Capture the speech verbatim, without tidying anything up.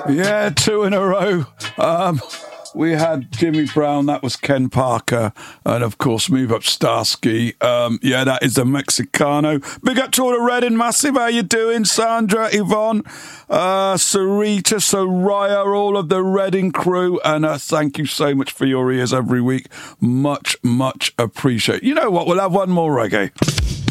Yeah, two in a row. Um, we had Jimmy Brown, that was Ken Parker, and of course Move Up Starsky. Um, yeah, that is the Mexicano. Big up to all the Reading Massive. How you doing, Sandra, Yvonne, uh, Sarita, Soraya, all of the Reading crew, and uh, thank you so much for your ears every week. Much, much appreciated. You know what? We'll have one more reggae.